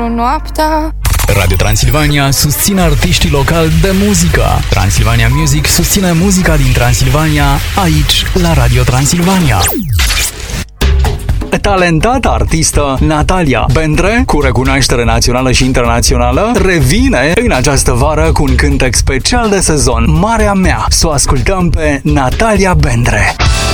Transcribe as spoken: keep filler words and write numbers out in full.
noaptea. Radio Transilvania susține artiștii locali de muzică. Transilvania Music susține muzica din Transilvania, aici, la Radio Transilvania. Talentata artistă Natalia Bendre, cu recunoaștere națională și internațională, revine în această vară cu un cântec special de sezon, Marea Mea. Să o ascultăm pe Natalia Bendre.